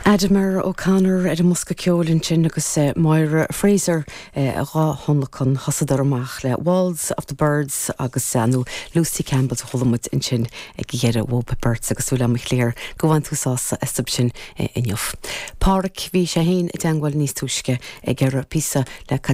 Adamar O'Connor ar a musca ceolinn sin agus Moira Fraser a rá honlachan hasadar amach le Walls of the Birds agus anú Lucy Campbell a cholamid in sin ag ghéire Wopa Birds agus bhfuil am chléir go bhain túsása estab sin inniuh. Páric bhí sé hain a deanghil níos túisce ag ar písa le